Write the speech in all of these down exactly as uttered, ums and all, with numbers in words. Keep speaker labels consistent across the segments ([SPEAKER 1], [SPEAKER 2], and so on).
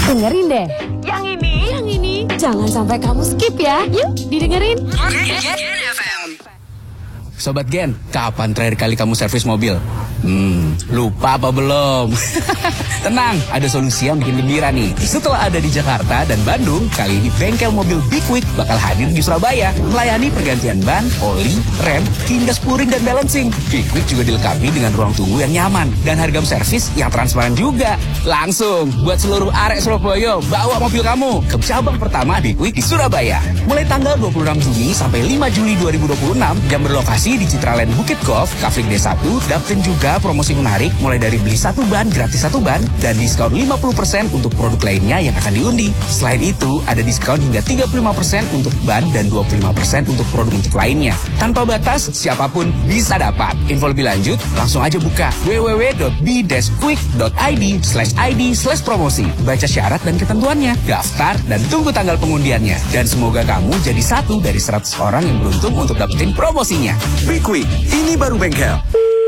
[SPEAKER 1] Dengerin deh.
[SPEAKER 2] Yang ini,
[SPEAKER 1] Yang ini. Jangan sampai kamu skip ya. Yuk, didengerin.
[SPEAKER 3] Sobat Gen, kapan terakhir kali kamu servis mobil? Hmm, lupa apa belum? Tenang, ada solusi yang bikin gembira nih. Setelah ada di Jakarta dan Bandung, kali ini bengkel mobil Big Quick bakal hadir di Surabaya, melayani pergantian ban, oli, rem, hingga spuring dan balancing. Big Quick juga dilengkapi dengan ruang tunggu yang nyaman dan harga servis yang transparan juga. Langsung buat seluruh arek Surabaya, bawa mobil kamu ke cabang pertama Big Quick di Surabaya. Mulai tanggal dua puluh enam Juni sampai lima Juli dua ribu dua puluh enam, yang berlokasi di Citraland Bukit Golf, Kafling D satu, dapetin juga promosi menarik mulai dari beli satu ban gratis satu ban dan diskon lima puluh persen untuk produk lainnya yang akan diundi. Selain itu, ada diskon hingga tiga puluh lima persen untuk ban dan dua puluh lima persen untuk produk untuk lainnya. Tanpa batas, siapapun bisa dapat. Info lebih lanjut, langsung aja buka w w w dot b dash quick dot i d slash i d slash promosi. Baca syarat dan ketentuannya, daftar dan tunggu tanggal pengundiannya. Dan semoga kamu jadi satu dari seratus orang yang beruntung untuk dapetin promosinya. Big Quick, ini baru bengkel.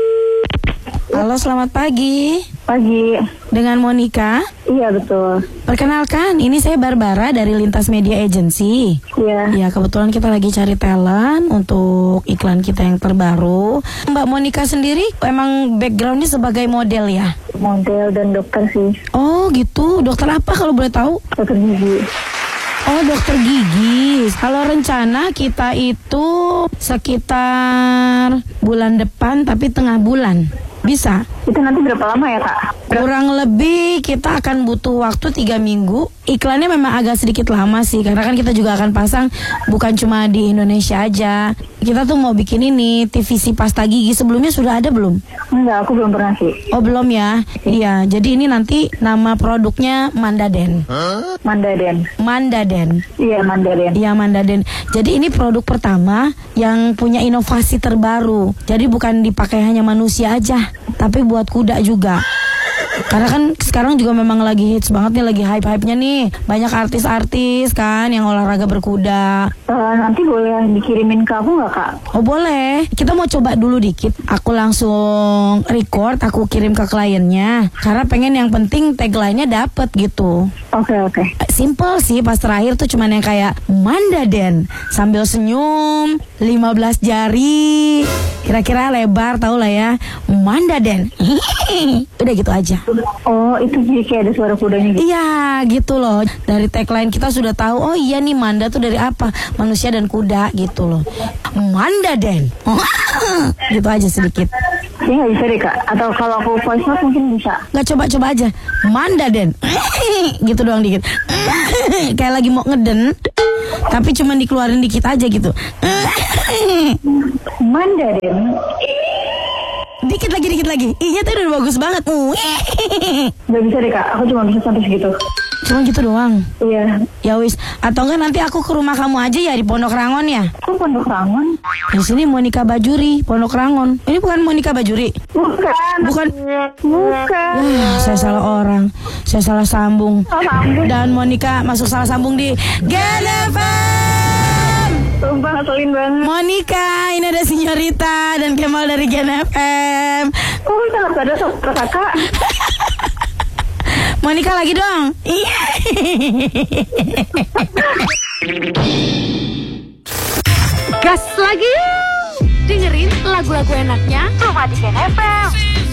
[SPEAKER 4] Halo, selamat pagi.
[SPEAKER 5] Pagi.
[SPEAKER 4] Dengan Monica?
[SPEAKER 5] Iya, betul.
[SPEAKER 4] Perkenalkan, ini saya Barbara dari Lintas Media Agency.
[SPEAKER 5] Iya.
[SPEAKER 4] Ya, kebetulan kita lagi cari talent untuk iklan kita yang terbaru. Mbak Monica sendiri emang backgroundnya sebagai model ya?
[SPEAKER 5] Model dan dokter sih.
[SPEAKER 4] Oh gitu, dokter apa kalau boleh tahu?
[SPEAKER 5] Dokter gigi.
[SPEAKER 4] Oh, dokter gigi. Kalau rencana kita itu sekitar bulan depan tapi tengah bulan. Bisa?
[SPEAKER 5] Itu nanti berapa lama ya, Kak?
[SPEAKER 4] Kurang lebih kita akan butuh waktu tiga minggu. Iklannya memang agak sedikit lama sih, karena kan kita juga akan pasang bukan cuma di Indonesia aja. Kita tuh mau bikin ini T V C pasta gigi. Sebelumnya sudah ada belum?
[SPEAKER 5] Enggak, aku belum pernah sih.
[SPEAKER 4] Oh, belum ya? Iya, jadi ini nanti nama produknya Mandaden.
[SPEAKER 5] Huh? Mandaden.
[SPEAKER 4] Mandaden.
[SPEAKER 5] Iya, Mandaden.
[SPEAKER 4] Iya, Mandaden. Jadi ini produk pertama yang punya inovasi terbaru. Jadi bukan dipakai hanya manusia aja, tapi buat kuda juga. Karena kan sekarang juga memang lagi hits banget nih, lagi hype-hype-nya nih. Banyak artis-artis kan yang olahraga berkuda.
[SPEAKER 5] Uh, nanti boleh dikirimin ke aku nggak, Kak?
[SPEAKER 4] Oh, boleh. Kita mau coba dulu dikit. Aku langsung record, aku kirim ke kliennya. Karena pengen yang penting tagline-nya dapet gitu.
[SPEAKER 5] Oke, okay, oke. Okay.
[SPEAKER 4] Simple sih, pas terakhir tuh cuman yang kayak Mandaden sambil senyum, lima belas jari, kira-kira lebar tau lah ya. Mandaden. Udah gitu aja.
[SPEAKER 5] Oh, itu jadi kayak ada suara kudanya gitu?
[SPEAKER 4] Iya, gitu loh. Dari tagline kita sudah tahu, oh iya nih Manda tuh dari apa? Manusia dan kuda gitu loh. Mandaden. Gitu aja sedikit.
[SPEAKER 5] Ya nggak bisa deh, Kak. Atau kalau aku voice note mungkin bisa.
[SPEAKER 4] Nggak, coba-coba aja. Mandaden. Gitu doang dikit. Kayak lagi mau ngeden, tapi cuma dikeluarin dikit aja gitu.
[SPEAKER 5] Mandaden.
[SPEAKER 4] Dikit lagi, dikit lagi. Iya tuh udah bagus banget.
[SPEAKER 5] Gak bisa deh, Kak. Aku cuma bisa sampai segitu.
[SPEAKER 4] Cuma gitu doang?
[SPEAKER 5] Iya.
[SPEAKER 4] Ya wis. Atau enggak nanti aku ke rumah kamu aja ya, di Pondok Rangon ya?
[SPEAKER 5] Kok Pondok Rangon?
[SPEAKER 4] Di sini Monica Bajuri, Pondok Rangon. Ini bukan Monica Bajuri?
[SPEAKER 5] Bukan.
[SPEAKER 4] Bukan.
[SPEAKER 5] Bukan.
[SPEAKER 4] Wah, saya salah orang. Saya salah sambung.
[SPEAKER 5] Salah sambung.
[SPEAKER 4] Dan Monica masuk salah sambung di Gen F M.
[SPEAKER 5] Sumpah ngeselin banget.
[SPEAKER 4] Monica, ini ada Sinyorita dan Kemal dari Gen F M.
[SPEAKER 5] Kok bisa gak ada suara Kakak?
[SPEAKER 4] Monica lagi dong. Iya.
[SPEAKER 1] Gas lagi. Dengerin lagu-lagu enaknya
[SPEAKER 2] cuma di Gen F M.